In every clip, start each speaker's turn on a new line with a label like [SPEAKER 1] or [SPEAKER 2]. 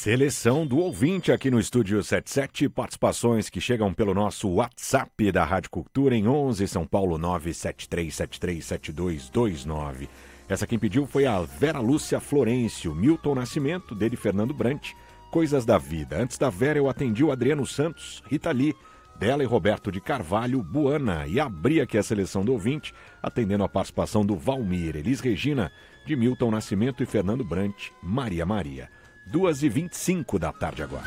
[SPEAKER 1] Seleção do ouvinte aqui no Estúdio 77, participações que chegam pelo nosso WhatsApp da Rádio Cultura em 11 São Paulo 973737229. Essa quem pediu foi a Vera Lúcia Florencio, Milton Nascimento, dele Fernando Brant, Coisas da Vida. Antes da Vera eu atendi o Adriano Santos, Rita Lee, dela e Roberto de Carvalho, Buana, e abri aqui a seleção do ouvinte, atendendo a participação do Valmir, Elis Regina, de Milton Nascimento e Fernando Brant, Maria Maria. 2h25 da tarde agora.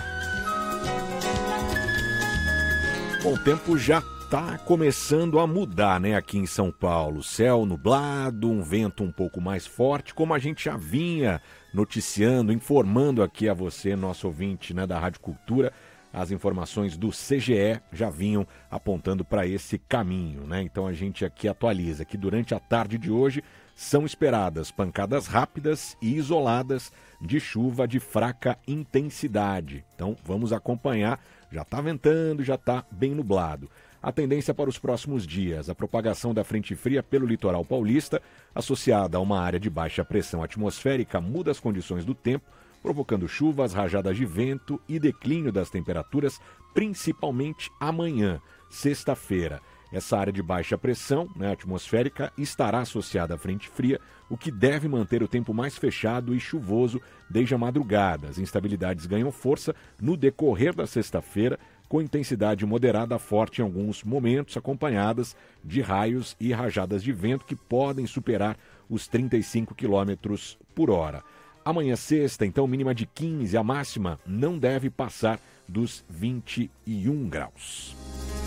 [SPEAKER 1] Bom, o tempo já está começando a mudar, né, aqui em São Paulo. Céu nublado, um vento um pouco mais forte, como a gente já vinha noticiando, informando aqui a você, nosso ouvinte, né, da Rádio Cultura. As informações do CGE já vinham apontando para esse caminho, né? Então a gente aqui atualiza que durante a tarde de hoje são esperadas pancadas rápidas e isoladas de chuva de fraca intensidade. Então vamos acompanhar, já está ventando, já está bem nublado. A tendência para os próximos dias, a propagação da frente fria pelo litoral paulista, associada a uma área de baixa pressão atmosférica, muda as condições do tempo, provocando chuvas, rajadas de vento e declínio das temperaturas, principalmente amanhã, sexta-feira. Essa área de baixa pressão, né, atmosférica, estará associada à frente fria, o que deve manter o tempo mais fechado e chuvoso desde a madrugada. As instabilidades ganham força no decorrer da sexta-feira, com intensidade moderada a forte em alguns momentos, acompanhadas de raios e rajadas de vento que podem superar os 35 km por hora. Amanhã sexta, então, mínima de 15, a máxima não deve passar dos 21 graus.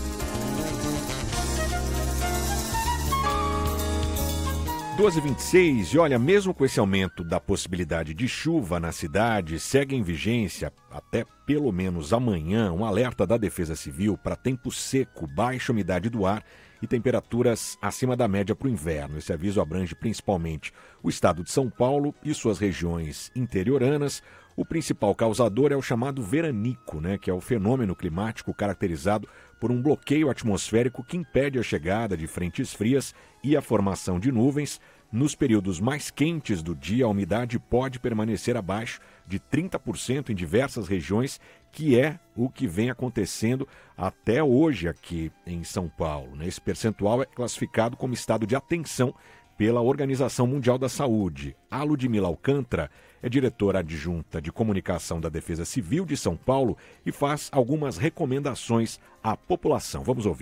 [SPEAKER 1] Às 2h26, e olha, mesmo com esse aumento da possibilidade de chuva na cidade, segue em vigência, até pelo menos amanhã, um alerta da Defesa Civil para tempo seco, baixa umidade do ar e temperaturas acima da média para o inverno. Esse aviso abrange principalmente o estado de São Paulo e suas regiões interioranas. O principal causador é o chamado veranico, né, que é o fenômeno climático caracterizado por um bloqueio atmosférico que impede a chegada de frentes frias e a formação de nuvens. Nos períodos mais quentes do dia, a umidade pode permanecer abaixo de 30% em diversas regiões, que é o que vem acontecendo até hoje aqui em São Paulo. Esse percentual é classificado como estado de atenção pela Organização Mundial da Saúde. A Ludmila Alcântara é diretora adjunta de comunicação da Defesa Civil de São Paulo e faz algumas recomendações à população. Vamos ouvir.